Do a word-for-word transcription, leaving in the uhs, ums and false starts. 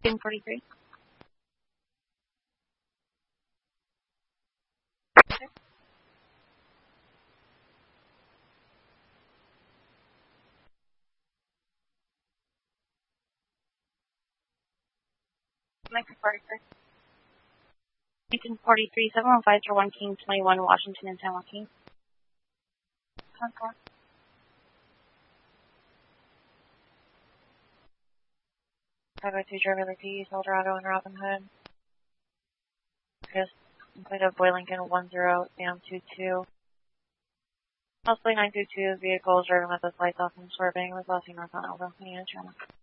ten forty-three. Mike forty-three. ten forty-three, seven one five for one King twenty-one, Washington and San Joaquin. Concord. five oh two Driver Peace, Eldorado and Robin Hood. Just completed Boy Lincoln one zero, Sam two two. Possibly nine two two, vehicles driving with the lights off and swerving, was lost in north on Elba. Any channel.